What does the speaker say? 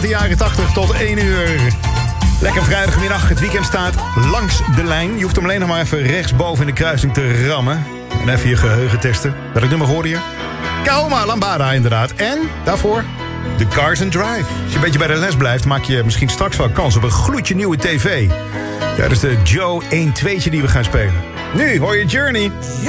uit de jaren 80 tot 1 uur. Lekker vrijdagmiddag, het weekend staat langs de lijn. Je hoeft hem alleen nog maar even rechtsboven in de kruising te rammen. En even je geheugen testen. Welk nummer hoorde je? Kaoma Lambada inderdaad. En daarvoor de Cars and Drive. Als je een beetje bij de les blijft, maak je misschien straks wel kans op een gloedje nieuwe tv. Ja, dat is de Joe 1-2'tje die we gaan spelen. Nu hoor je Journey.